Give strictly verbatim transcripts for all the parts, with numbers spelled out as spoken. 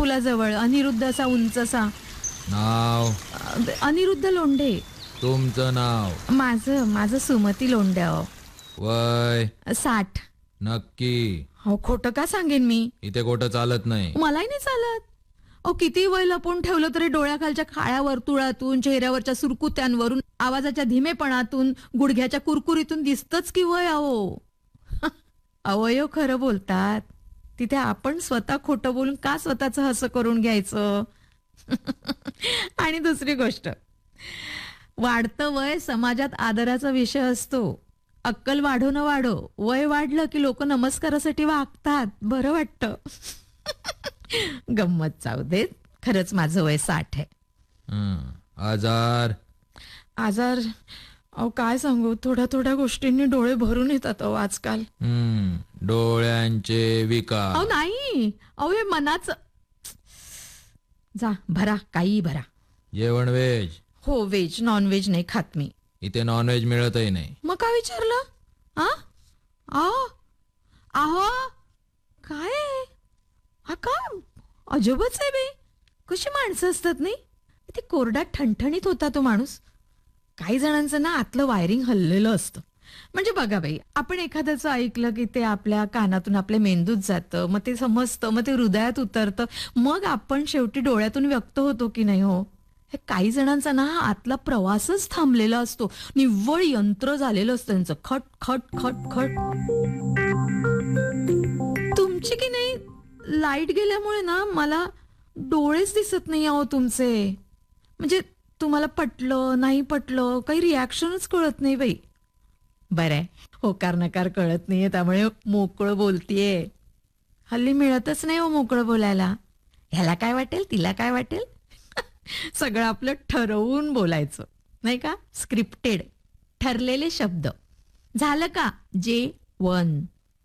पुलाजवळ अनिरुद्धचा उंचसा. नाव? अनिरुद्ध लोंढे. तुमचं नाव? माझं माझं सुमती लोंढे. वय? साठ. नक्की? हो, खोटं का सांगेन मी? इथे खोटं चालत नाही. मलाही नाही चालत. अहो, किती वय लपवून ठेवलं तरी डोळ्याखालच्या काळ्या वर्तुळातून, चेहऱ्यावरच्या सुरकुत्यांवरून, आवाजाच्या धीमेपणातून, गुडघ्याच्या कुरकुरीतून दिसतच की वय. अहो अवयव खरं बोलतात. तिथे आपण स्वतः खोटं बोलून का स्वतःच हसं करून घ्यायचं? आणि दुसरी गोष्ट, वाढतं वय समाजात आदराचा विषय असतो. अक्कल वाढो न वाढो, वय वाढलं की लोक नमस्कारासाठी वागतात. बरं वाटतं. गंमत जाऊ देत. खरंच माझं वय साठ आहे. आजार? आजार अहो काय सांगू, थोड्या थोड्या गोष्टींनी डोळे भरून येतात अहो आजकाल. डोळ्यांचे विकार? अहो नाही, अहो हे मनाच. जा भरा, काही भरा. जेवण व्हेज? हो व्हेज. नॉन व्हेज नाही खात मी. इथे नॉन व्हेज मिळतही नाही. मग काय विचारलं? हा आहो आहो काय हा काय अजबच आहे बे. कशी माणसं असतात नाही. ते कोरड्यात ठणठणीत होता तो माणूस. काही जणांचं ना आतलं वायरिंग हललेलं असतं. म्हणजे बघा बाई, आपण एखाद्याचं ऐकलं की ते आपल्या कानातून आपल्या मेंदूत जातं, मग ते समजतं, मग ते हृदयात उतरतं, मग आपण शेवटी डोळ्यातून व्यक्त होतो की नाही हो. हे काही जणांचा ना हा आतला प्रवासच थांबलेला असतो. निव्वळ यंत्र झालेलं असतं त्यांचं. खट खट खट खट. तुमची की नाही लाईट गेल्यामुळे ना मला डोळेच दिसत नाही आहो तुमचे. म्हणजे तुम्हाला पटलं नाही पटलं काही रिॲक्शनच कळत नाही बाई. बरं आहे, होकार नकार कळत नाहीये त्यामुळे मोकळं बोलतीये. हल्ली मिळतच नाही हो मोकळं बोलायला. ह्याला काय वाटेल, तिला काय वाटेल, सगळं आपलं ठरवून बोलायचं नाही का. स्क्रिप्टेड, ठरलेले शब्द. झालं का जे वन?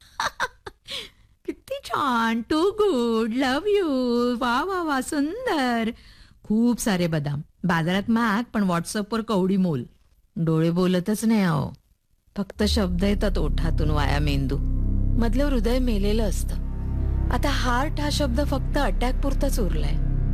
किती छान. टू गुड, लव्ह यू, वा वा वा, सुंदर. खूप सारे बदाम बाजारात महाग, पण व्हॉट्सअपवर कवडी मोल. डोळे बोलतच नाही अहो, फक्त शब्द येतात ओठातून वाया मेंदू. मधलं हृदय मेलेलं असतं. आता हार्ट हा शब्द फक्त अटॅक पुरताच उरलाय.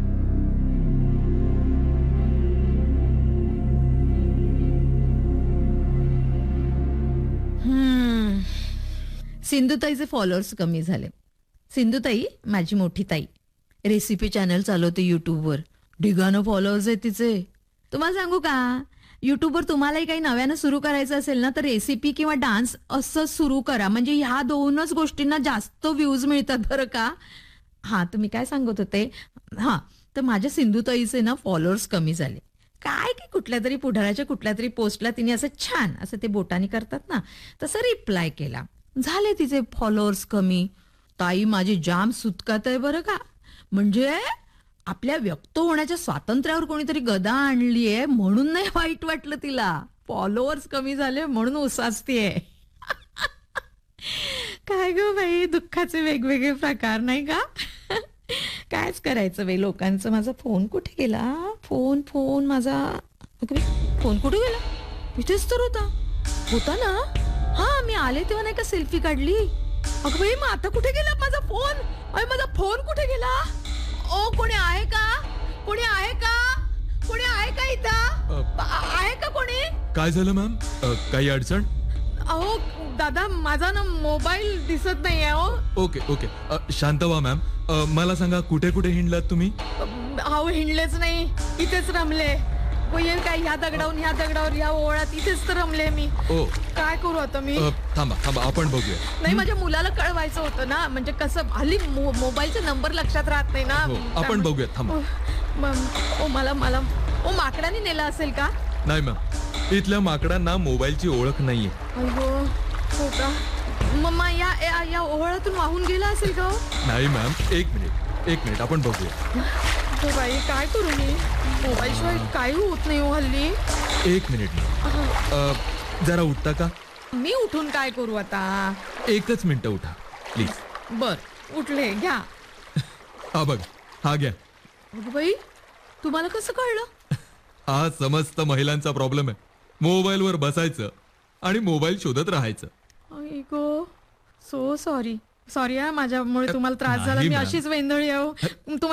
हम्म सिंधुताईचे फॉलोअर्स कमी झाले. सिंधुताई माझी मोठी ताई रेसिपी चॅनल चालवते युट्यूबवर. ढिगानं फॉलोअर्स आहे तिचे. तुम्हाला सांगू का, युट्यूबवर तुम्हालाही काही नव्यानं सुरू करायचं असेल ना तर रेसिपी किंवा डान्स असं सुरू करा. म्हणजे ह्या दोनच गोष्टींना जास्त व्ह्यूज मिळतात बरं का. हा तुम्ही काय सांगत होते. हा तर माझ्या सिंधुताईचे ना फॉलोअर्स कमी झाले. काय की कुठल्या तरी पुढाऱ्याच्या कुठल्या तरी पोस्टला तिने असं छान असं ते बोटानी करतात ना तसं रिप्लाय केला. झाले तिचे फॉलोअर्स कमी. ताई माझी जाम सुटकात आहे बरं का. म्हणजे आपल्या व्यक्त होण्याच्या स्वातंत्र्यावर कोणीतरी गदा आणलीये म्हणून नाही वाईट वाटलं तिला. फॉलोअर्स कमी झाले म्हणून उसासतीये. काय ग बाई, दुःखाचे वेगवेगळे प्रकार नाही का. कायच करायचं बाई लोकांचं. माझा फोन कुठे गेला, फोन फोन माझा फोन कुठे गेला. इथेच तर होता होता ना. हा मी आले तेव्हा नाही का सेल्फी काढली. अगं बाई मग आता कुठे गेला माझा फोन. अरे माझा फोन कुठे गेला. ओ कोणी आहे का, कोणी आहे का, कोणी आहे का इथं, आहे का कोणी. काय झालं मॅम, काही अडचण. अहो दादा माझा ना मोबाईल दिसत नाहीये. हो ओके ओके शांत व्हा मॅम. मला सांगा कुठे कुठे हिंडलात तुम्ही. अहो हिंडलेच नाही, इथेच रमले. काय ह्या दगडावरून ह्या दगडावर ह्या ओळात इथेच तर रमले मी. ओ काय करू आता मी. थांबा थांबा आपण बघूया. नाही माझ्या मुलाला कळवायचं होतं ना. म्हणजे कसं हल्ली मोबाईलचे नंबर लक्षात राहत नाही ना. आपण बघूया थांबा. ओ मला मला ओ माकडाने नेला असेल का. नाही मॅम, इथल्या माकडांना मोबाईलची ओळख नाहीये. अहो हो का. मम्मा या या ओहळातून वाहून गेला असेल का. नाही मॅम, एक मिनिट एक मिनिट आपण बघूया. बाई काय करू मी, मोबाईल शिवाय काही होत नाही हो हल्ली. एक मिनिट जरा उठता का. मी उठून काय करू आता. एकच मिनिट उठा प्लीज. बर उठले, घ्या. हा बघ, हा घ्या. बाई तुम्हाला कसं कळलं. हा समस्त महिलांचा प्रॉब्लेम आहे. मोबाईल वर बसायचं आणि मोबाईल शोधत राहायचं. आई गो, सो सॉरी सॉरी हा माझ्यामुळे तुम्हाला त्रास झाला. मी अशीच वेंधळी आहे.